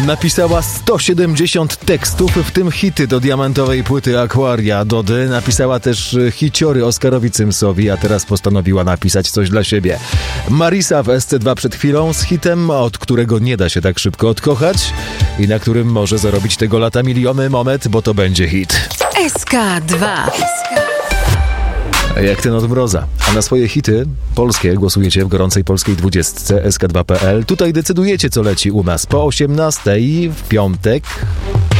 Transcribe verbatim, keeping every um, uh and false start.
Napisała sto siedemdziesiąt tekstów, w tym hity do diamentowej płyty Aquaria Dody. Napisała też hiciory Oskarowi Cymsowi, a teraz postanowiła napisać coś dla siebie. Marisa w S C dwa przed chwilą z hitem, od którego nie da się tak szybko odkochać i na którym może zarobić tego lata miliony. Moment, bo to będzie hit. S K dwa. Jak ten od mroza. A na swoje hity polskie głosujecie w gorącej polskiej dwudziestce S K dwa kropka P L. Tutaj decydujecie, co leci u nas po osiemnastej w piątek.